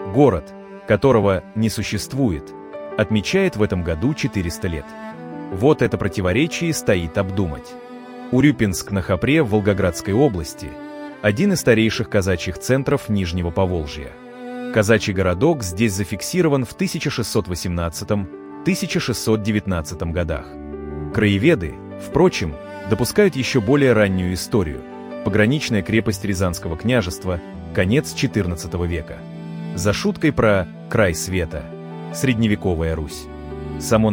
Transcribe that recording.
Город, которого не существует, отмечает в этом году 400 лет. Вот это противоречие стоит обдумать. Урюпинск на Хопре в Волгоградской области – один из старейших казачьих центров Нижнего Поволжья. Казачий городок здесь зафиксирован в 1618-1619 годах. Краеведы, впрочем, допускают еще более раннюю историю – пограничная крепость Рязанского княжества, конец XIV века. За шуткой про «край света» – средневековая Русь. Само